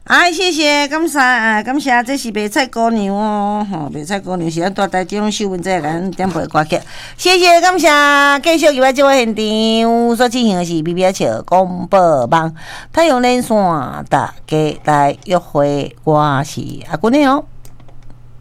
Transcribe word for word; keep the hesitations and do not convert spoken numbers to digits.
哎，谢谢，感谢啊，感谢，这是卖菜姑娘哦，吼，卖菜姑娘是咱大台这种秀文在咱点播歌曲，谢谢，感谢，继续入来这位现场所进行的是 B B H 广播网太阳连线，大家来约会，我是阿君的哦。